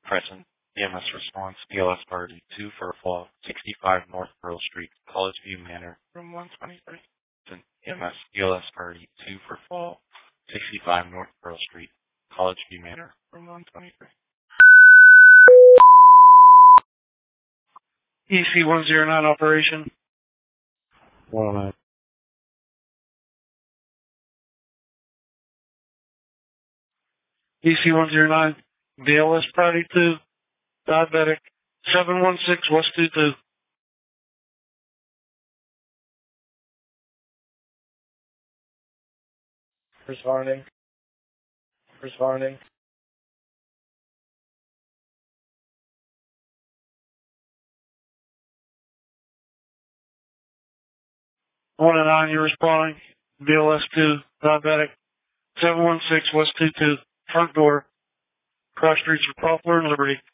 Present. EMS response. BLS Party 2 for fall. 65 North Pearl Street, College View Manor, room 123. Present. EMS BLS Party 2 for fall. 65 North Pearl Street, College View Manor, room 123. EC-109 operation. 109. EC-109, BLS Party 2, diabetic, 716 West 22. Responding. Responding. 109, you're responding. BLS 2, diabetic, 716 West 22, front door, cross streets of Poplar and Liberty.